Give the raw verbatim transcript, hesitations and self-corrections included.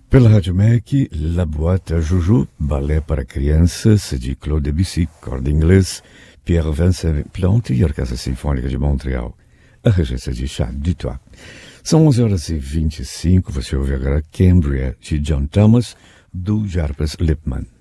Pela Rádio M E C, La Boîte à Joujou, balé para crianças de Claude Debussy, corda inglês, Pierre Vincent Plante e a Orquestra Sinfônica de Montreal. A regência de Charles Dutoit. São onze horas e vinte e cinco, você ouve agora Cambria, de John Thomas, do Jarvis Lipman.